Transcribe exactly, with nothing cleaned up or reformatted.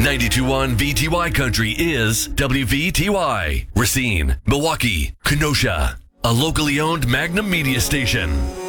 ninety-two point one V T Y Country is W V T Y. Racine, Milwaukee, Kenosha. A locally owned Magnum media station.